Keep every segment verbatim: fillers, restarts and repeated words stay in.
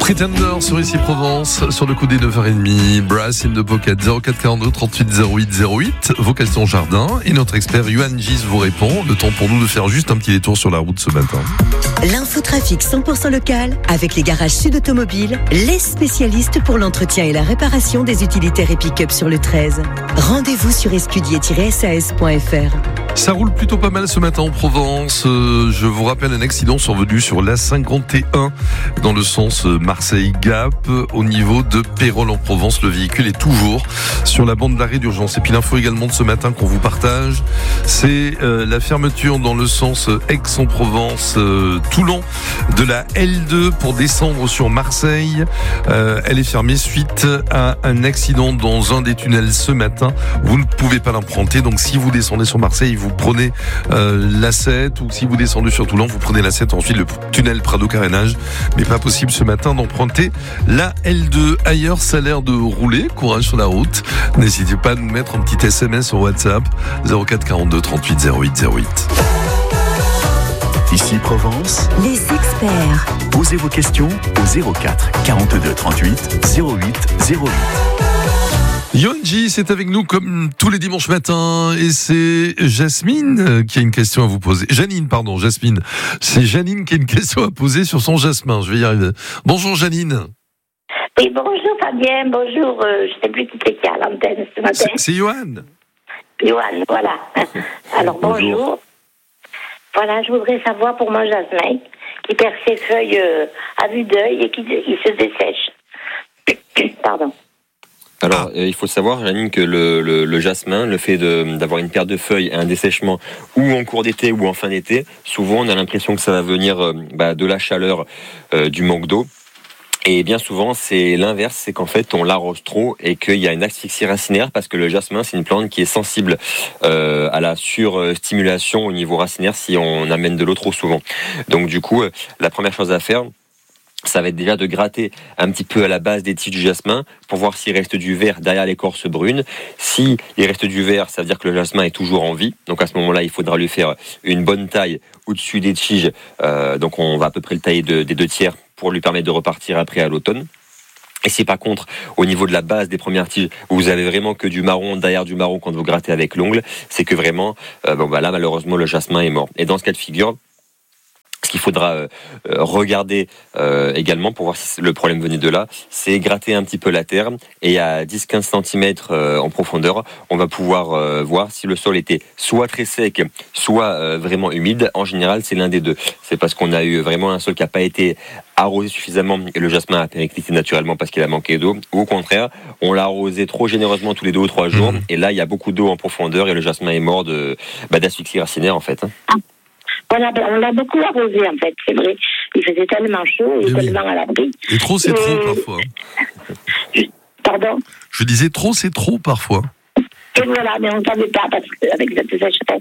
Pretender sur Ici Provence, sur le coup des neuf heures trente, Brass in the Pocket, zéro quatre quarante-deux trente-huit zéro huit zéro huit, vos questions jardin, et notre expert Yohan Gis vous répond. Le temps pour nous de faire juste un petit détour sur la route ce matin. L'infotrafic cent pour cent local, avec les garages Sud Automobile, les spécialistes pour l'entretien et la réparation des utilitaires et pick-up sur le treize. Rendez-vous sur escudier tiret s a s point f r. Ça roule plutôt pas mal ce matin en Provence. Euh, je vous rappelle un accident survenu sur l'A cinquante et un dans le sens Marseille-Gap au niveau de Pérols en Provence. Le véhicule est toujours sur la bande d'arrêt d'urgence. Et puis l'info également de ce matin qu'on vous partage, c'est euh, la fermeture dans le sens Aix-en-Provence, euh, Toulon de la L deux pour descendre sur Marseille. Euh, elle est fermée suite à un accident dans un des tunnels ce matin. Vous ne pouvez pas l'emprunter, donc si vous descendez sur Marseille, vous prenez euh, l'A sept, ou si vous descendez sur Toulon, vous prenez l'A sept, ensuite le tunnel Prado-Carénage. Mais pas possible ce matin d'emprunter la L deux. Ailleurs, ça a l'air de rouler. Courage sur la route. N'hésitez pas à nous mettre un petit S M S sur WhatsApp zéro quatre quarante-deux trente-huit zéro huit zéro huit. Ici Provence, Les experts. posez vos questions au zéro quatre quarante-deux trente-huit zéro huit zéro huit. Yohan Gis est avec nous comme tous les dimanches matins et c'est Jasmine qui a une question à vous poser. Janine, pardon, Jasmine. C'est Janine qui a une question à poser sur son jasmin. Je vais y arriver. Bonjour Janine. Oui, bonjour Fabien, bonjour, euh, je ne sais plus qui c'est qui est à l'antenne ce matin. C'est, c'est Yohan. Yohan, voilà. Alors bonjour. bonjour. Voilà, je voudrais savoir pour mon jasmin qui perd ses feuilles euh, à vue d'œil et qui il se dessèche. Pardon. Alors, ah. euh, il faut savoir, Janine, que le, le, le jasmin, le fait de, d'avoir une perte de feuilles et un dessèchement ou en cours d'été ou en fin d'été, souvent on a l'impression que ça va venir euh, bah, de la chaleur, euh, du manque d'eau. Et bien souvent, c'est l'inverse, c'est qu'en fait, on l'arrose trop et qu'il y a une asphyxie racinaire parce que le jasmin, c'est une plante qui est sensible euh, à la surstimulation au niveau racinaire si on amène de l'eau trop souvent. Donc du coup, euh, la première chose à faire, ça va être déjà de gratter un petit peu à la base des tiges du jasmin pour voir s'il reste du vert derrière l'écorce brune. Si il reste du vert, ça veut dire que le jasmin est toujours en vie. Donc à ce moment-là, il faudra lui faire une bonne taille au-dessus des tiges. Euh, donc on va à peu près le tailler de, des deux tiers pour lui permettre de repartir après à l'automne. Et si par contre, au niveau de la base des premières tiges, vous avez vraiment que du marron derrière du marron quand vous grattez avec l'ongle, c'est que vraiment, euh, bon bah là malheureusement le jasmin est mort. Et dans ce cas de figure, ce qu'il faudra euh, regarder euh, également pour voir si le problème venait de là, c'est gratter un petit peu la terre et à dix à quinze centimètres euh, en profondeur, on va pouvoir euh, voir si le sol était soit très sec, soit euh, vraiment humide. En général, c'est l'un des deux. C'est parce qu'on a eu vraiment un sol qui n'a pas été arrosé suffisamment et le jasmin a périclité naturellement parce qu'il a manqué d'eau, ou au contraire, on l'a arrosé trop généreusement tous les deux ou trois jours, mmh. et là, il y a beaucoup d'eau en profondeur et le jasmin est mort de, bah, d'asphyxie racinaire en fait. Voilà, ben on l'a beaucoup arrosé en fait, c'est vrai. Il faisait tellement chaud et, et tellement oui. à l'abri. Et trop, c'est et... trop parfois. Je... Pardon ? Je disais trop, c'est trop parfois. Et voilà, mais on ne savait pas parce qu'avec cette,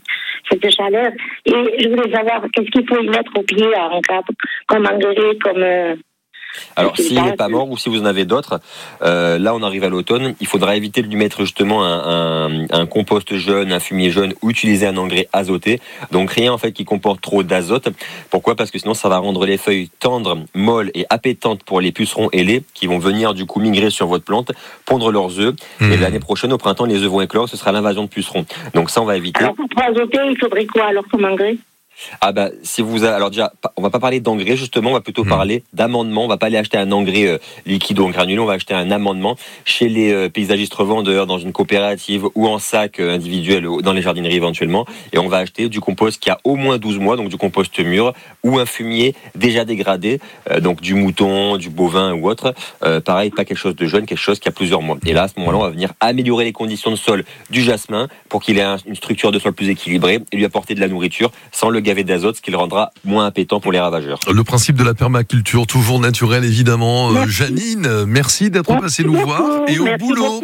cette chaleur. Et je voulais savoir, qu'est-ce qu'il faut y mettre au pied en cas, comme engrais, comme... Euh... Alors, s'il n'est pas mort ou si vous en avez d'autres, euh, là on arrive à l'automne, il faudra éviter de lui mettre justement un, un, un compost jeune, un fumier jeune ou utiliser un engrais azoté. Donc rien en fait qui comporte trop d'azote. Pourquoi ? Parce que sinon ça va rendre les feuilles tendres, molles et appétantes pour les pucerons ailés qui vont venir du coup migrer sur votre plante, pondre leurs œufs. Mmh. Et l'année prochaine, au printemps, les œufs vont éclore, ce sera l'invasion de pucerons. Donc ça on va éviter. Alors pour azoter, il faudrait quoi alors comme engrais ? Ah bah si vous avez, alors déjà on va pas parler d'engrais justement, on va plutôt mmh. parler d'amendement. On va pas aller acheter un engrais euh, liquide ou en granulé, on va acheter un amendement chez les euh, paysagistes revendeurs, dans une coopérative ou en sac euh, individuel ou dans les jardineries éventuellement, et on va acheter du compost qui a au moins douze mois, donc du compost mûr ou un fumier déjà dégradé, euh, donc du mouton, du bovin ou autre, euh, pareil, pas quelque chose de jeune, quelque chose qui a plusieurs mois. Et là à ce moment-là on va venir améliorer les conditions de sol du jasmin pour qu'il ait un, une structure de sol plus équilibrée et lui apporter de la nourriture sans le gaver d'azote, ce qui le rendra moins appétant pour les ravageurs. Le principe de la permaculture, toujours naturel évidemment. Euh, Janine, merci d'être merci passée nous voir et au merci boulot.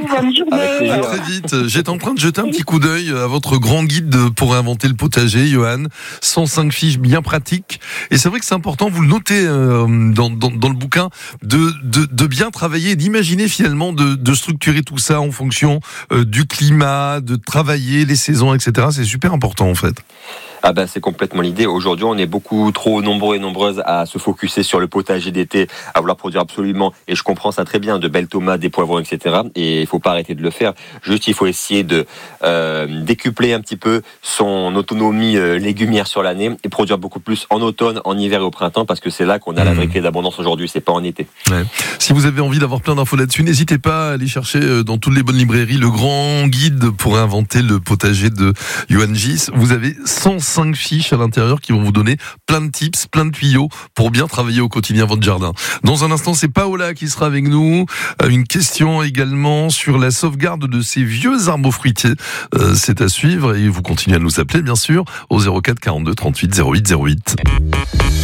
À très vite. J'étais en train de jeter un petit coup d'œil à votre grand guide pour réinventer le potager, Yohan. cent cinq fiches bien pratiques. Et c'est vrai que c'est important, vous le notez euh, dans, dans, dans le bouquin, de, de, de bien travailler, d'imaginer finalement de, de structurer tout ça en fonction euh, du climat, de travailler les saisons, et cetera. C'est super important en fait. Ah ben c'est complètement parfaitement l'idée. Aujourd'hui, on est beaucoup trop nombreux et nombreuses à se focuser sur le potager d'été, à vouloir produire absolument, et je comprends ça très bien, de belles tomates, des poivrons, et cetera. Et il faut pas arrêter de le faire. Juste, il faut essayer de euh, décupler un petit peu son autonomie euh, légumière sur l'année et produire beaucoup plus en automne, en hiver et au printemps, parce que c'est là qu'on a mmh. la vraie clé d'abondance aujourd'hui, c'est pas en été. Ouais. Si vous avez envie d'avoir plein d'infos là-dessus, n'hésitez pas à aller chercher dans toutes les bonnes librairies le grand guide pour inventer le potager de Johan Gis. Vous avez cent cinq fiches à l'intérieur qui vont vous donner plein de tips, plein de tuyaux pour bien travailler au quotidien votre jardin. Dans un instant, c'est Paola qui sera avec nous. Une question également sur la sauvegarde de ces vieux arbres fruitiers. Euh, c'est à suivre et vous continuez à nous appeler bien sûr au zéro quatre quarante-deux trente-huit zéro huit zéro huit.